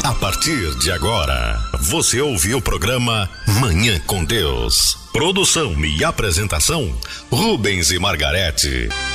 A partir de agora, você ouviu o programa Manhã com Deus. Produção e apresentação, Rubens e Margarete.